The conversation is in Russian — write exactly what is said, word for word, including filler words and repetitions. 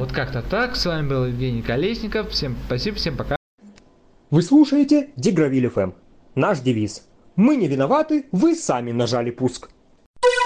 Вот как-то так. С вами был Евгений Колесников. Всем спасибо, всем пока. Вы слушаете Дегравиль эф эм. Наш девиз: мы не виноваты, вы сами нажали пуск.